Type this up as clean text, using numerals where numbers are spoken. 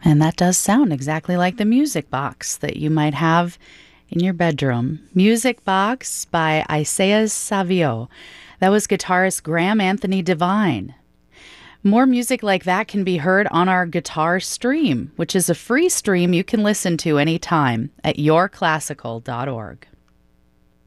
And that does sound exactly like the music box that you might have in your bedroom. Music Box by Isaias Savio. That was guitarist Graham Anthony Devine. More music like that can be heard on our Guitar Stream, which is a free stream you can listen to anytime at yourclassical.org.